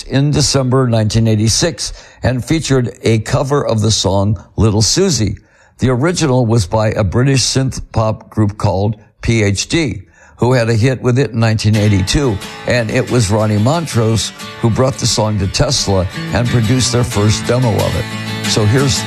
released in December 1986 and featured a cover of the song Little Susie. The original was by a British synth pop group called PhD, who had a hit with it in 1982, and it was Ronnie Montrose who brought the song to Tesla and produced their first demo of it. So here's